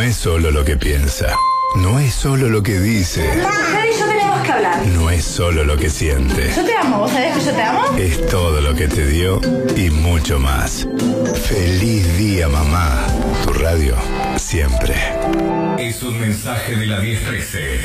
No es solo lo que piensa. No es solo lo que dice. Mujer y yo tenemos que hablar. No es solo lo que siente. Yo te amo, ¿vos sabés que yo te amo? Es todo lo que te dio y mucho más. Feliz día, mamá. Tu radio, siempre. Es un mensaje de la 1013.